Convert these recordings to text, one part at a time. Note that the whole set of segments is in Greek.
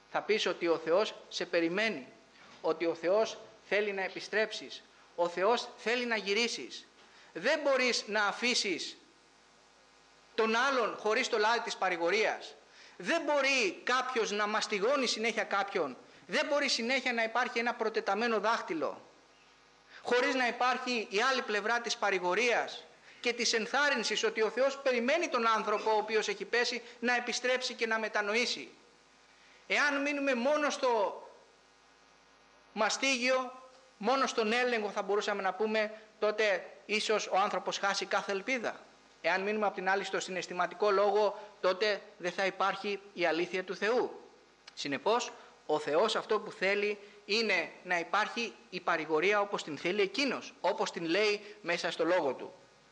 Θα πεις ότι ο Θεός σε περιμένει, ότι ο Θεός θέλει να επιστρέψεις, ο Θεός θέλει να γυρίσεις. Δεν μπορείς να αφήσεις τον άλλον χωρίς το λάδι της παρηγορίας. Δεν μπορεί κάποιος να μαστιγώνει συνέχεια κάποιον. Δεν μπορεί συνέχεια να υπάρχει ένα προτεταμένο δάχτυλο χωρίς να υπάρχει η άλλη πλευρά της παρηγορίας και της ενθάρρυνσης ότι ο Θεός περιμένει τον άνθρωπο ο οποίος έχει πέσει να επιστρέψει και να μετανοήσει. Εάν μείνουμε μόνο στο μαστίγιο, μόνο στον έλεγχο θα μπορούσαμε να πούμε, τότε ίσως ο άνθρωπος χάσει κάθε ελπίδα. Εάν μείνουμε απ' την άλλη στο συναισθηματικό λόγο, τότε δεν θα υπάρχει η αλήθεια του Θεού. Συνεπώς, ο Θεός αυτό που θέλει είναι να υπάρχει η παρηγορία όπως την θέλει εκείνος, όπως την λέει μέσα στο λόγο του.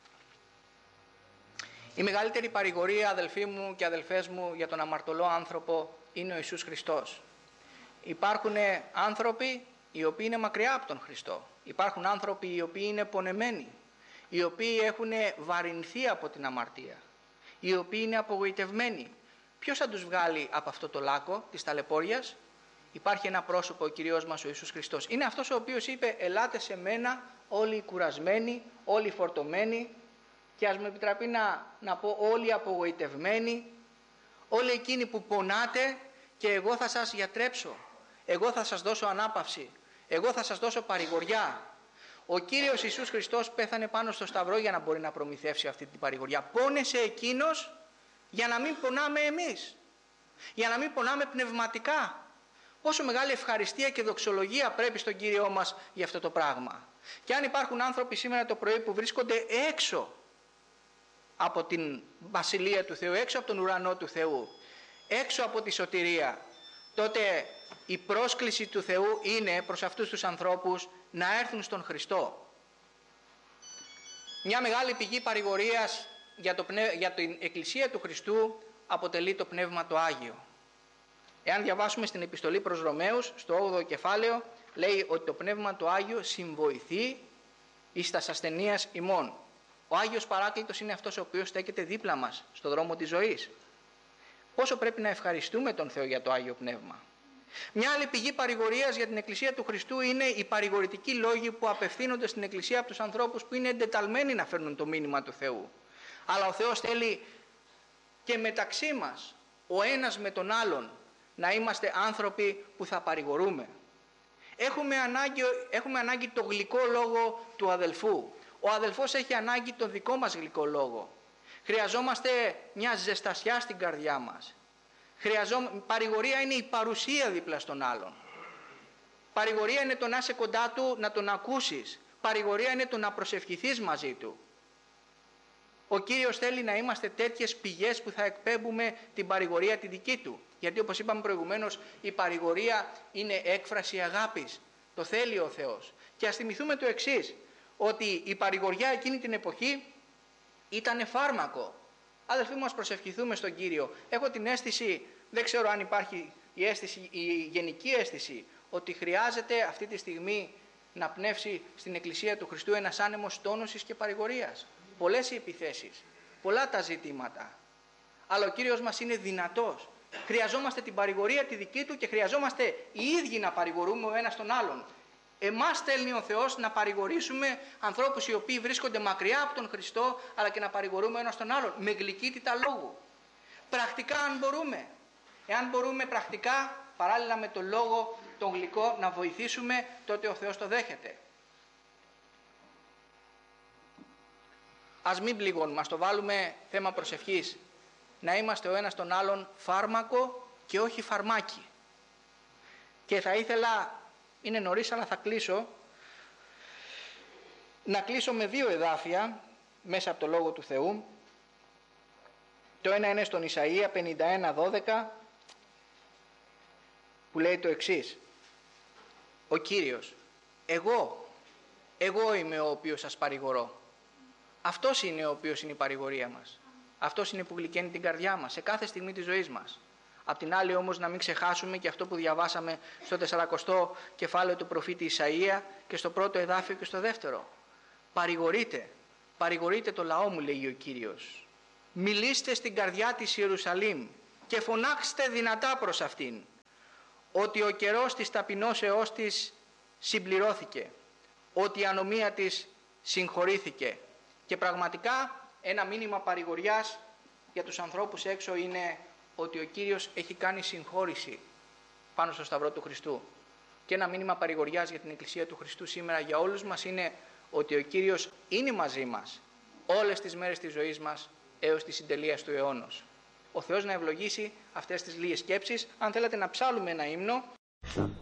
Η μεγαλύτερη παρηγορία, αδελφοί μου και αδελφές μου, για τον αμαρτωλό άνθρωπο είναι ο Ιησούς Χριστός. Υπάρχουν άνθρωποι οι οποίοι είναι μακριά από τον Χριστό. Υπάρχουν άνθρωποι οι οποίοι είναι πονεμένοι, οι οποίοι έχουν βαρυνθεί από την αμαρτία, οι οποίοι είναι απογοητευμένοι. Ποιος θα τους βγάλει από αυτό το λάκκο της ταλαιπώριας? Υπάρχει ένα πρόσωπο, ο Κυριός μας ο Ιησούς Χριστός. Είναι αυτός ο οποίος είπε, ελάτε σε μένα όλοι οι κουρασμένοι, όλοι οι φορτωμένοι, και ας μου επιτραπεί να πω όλοι οι απογοητευμένοι, όλοι εκείνοι που πονάτε, και εγώ θα σας γιατρέψω, εγώ θα σας δώσω ανάπαυση, εγώ θα σας δώσω παρηγοριά. Ο Κύριος Ιησούς Χριστός πέθανε πάνω στο σταυρό για να μπορεί να προμηθεύσει αυτή την παρηγοριά. Πόνεσε εκείνος για να μην πονάμε εμείς, για να μην πονάμε πνευματικά. Πόσο μεγάλη ευχαριστία και δοξολογία πρέπει στον Κύριό μας για αυτό το πράγμα. Και αν υπάρχουν άνθρωποι σήμερα το πρωί που βρίσκονται έξω από την βασιλεία του Θεού, έξω από τον ουρανό του Θεού, έξω από τη σωτηρία, τότε η πρόσκληση του Θεού είναι προς αυτούς τους ανθρώπους να έρθουν στον Χριστό. Μια μεγάλη πηγή παρηγορίας για την Εκκλησία του Χριστού αποτελεί το Πνεύμα το Άγιο. Εάν διαβάσουμε στην επιστολή προς Ρωμαίους, στο 8ο κεφάλαιο, λέει ότι το Πνεύμα το Άγιο συμβοηθεί εις τας ασθενείας ημών. Ο Άγιος Παράκλητος είναι αυτός ο οποίος στέκεται δίπλα μας στο δρόμο της ζωής. Πόσο πρέπει να ευχαριστούμε τον Θεό για το Άγιο Πνεύμα. Μια άλλη πηγή παρηγορίας για την Εκκλησία του Χριστού είναι οι παρηγορητικοί λόγοι που απευθύνονται στην Εκκλησία από τους ανθρώπους που είναι εντεταλμένοι να φέρνουν το μήνυμα του Θεού. Αλλά ο Θεός θέλει και μεταξύ μας, ο ένας με τον άλλον, να είμαστε άνθρωποι που θα παρηγορούμε. Έχουμε ανάγκη το γλυκό λόγο του αδελφού. Ο αδελφός έχει ανάγκη τον δικό μας γλυκό λόγο. Χρειαζόμαστε μια ζεστασιά στην καρδιά μας. Παρηγορία είναι η παρουσία δίπλα στον άλλον. Παρηγορία είναι το να είσαι κοντά του, να τον ακούσεις. Παρηγορία είναι το να προσευχηθείς μαζί του. Ο Κύριος θέλει να είμαστε τέτοιες πηγές που θα εκπέμπουμε την παρηγορία τη δική του. Γιατί όπως είπαμε προηγουμένως, η παρηγορία είναι έκφραση αγάπης. Το θέλει ο Θεός. Και ας θυμηθούμε το εξής, ότι η παρηγοριά εκείνη την εποχή ήταν φάρμακο. Αδελφοί μου, ας προσευχηθούμε στον Κύριο. Έχω την αίσθηση, δεν ξέρω αν υπάρχει η γενική αίσθηση, ότι χρειάζεται αυτή τη στιγμή να πνεύσει στην Εκκλησία του Χριστού ένας άνεμος τόνωσης και παρηγορίας. Πολλές οι επιθέσεις, πολλά τα ζητήματα. Αλλά ο Κύριος μας είναι δυνατός. Χρειαζόμαστε την παρηγορία τη δική του και χρειαζόμαστε οι ίδιοι να παρηγορούμε ο ένας τον άλλον. Εμάς στέλνει ο Θεός να παρηγορήσουμε ανθρώπους οι οποίοι βρίσκονται μακριά από τον Χριστό, αλλά και να παρηγορούμε ένας τον άλλον με γλυκύτητα λόγου. Πρακτικά, αν μπορούμε. Εάν μπορούμε πρακτικά, παράλληλα με τον λόγο, τον γλυκό, να βοηθήσουμε, τότε ο Θεός το δέχεται. Ας μην πληγώνουμε, ας το βάλουμε θέμα προσευχής. Να είμαστε ο ένας τον άλλον φάρμακο και όχι φαρμάκι. Και θα ήθελα, είναι νωρίς αλλά θα κλείσω, να κλείσω με δύο εδάφια μέσα από το Λόγο του Θεού. Το ένα είναι στον Ισαΐα 51:12 που λέει το εξής: ο Κύριος, εγώ είμαι ο οποίος σας παρηγορώ. Αυτός είναι ο οποίος είναι η παρηγορία μας. Αυτός είναι που γλυκαίνει την καρδιά μας σε κάθε στιγμή της ζωής μας. Απ' την άλλη όμως να μην ξεχάσουμε και αυτό που διαβάσαμε στο 40ο κεφάλαιο του προφήτη Ισαΐα και στο πρώτο εδάφιο και στο δεύτερο. Παρηγορείτε το λαό μου, λέει ο Κύριος. Μιλήστε στην καρδιά της Ιερουσαλήμ και φωνάξτε δυνατά προς αυτήν. ότι ο καιρός της ταπεινώσεώς της συμπληρώθηκε, ότι η ανομία της συγχωρήθηκε. Και πραγματικά ένα μήνυμα παρηγοριάς για τους ανθρώπους έξω είναι ότι ο Κύριος έχει κάνει συγχώρηση πάνω στο σταυρό του Χριστού. Και ένα μήνυμα παρηγοριάς για την Εκκλησία του Χριστού σήμερα για όλους μας είναι ότι ο Κύριος είναι μαζί μας όλες τις μέρες της ζωής μας έως τη συντελεία του αιώνος. Ο Θεός να ευλογήσει αυτές τις λίγες σκέψεις. Αν θέλετε να ψάλουμε ένα ύμνο.